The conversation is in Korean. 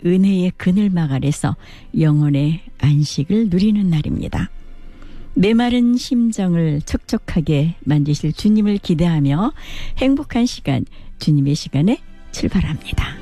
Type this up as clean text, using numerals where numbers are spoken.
은혜의 그늘막 아래서 영혼의 안식을 누리는 날입니다. 메마른 심정을 촉촉하게 만드실 주님을 기대하며 행복한 시간, 주님의 시간에 출발합니다.